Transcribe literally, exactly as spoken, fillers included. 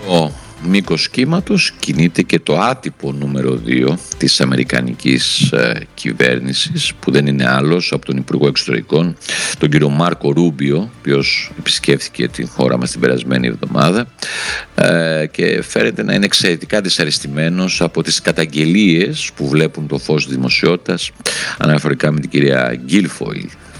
Ο μήκος κύματος κινείται και το άτυπο νούμερο δύο της αμερικανικής ε, κυβέρνησης, που δεν είναι άλλος από τον Υπουργό Εξωτερικών, τον κύριο Μάρκο Ρούμπιο, ο οποίος επισκέφθηκε την χώρα μας την περασμένη εβδομάδα ε, και φαίνεται να είναι εξαιρετικά δυσαρεστημένος από τις καταγγελίες που βλέπουν το φως της δημοσιότητας αναφορικά με την κυρία Γκίλφοιλ,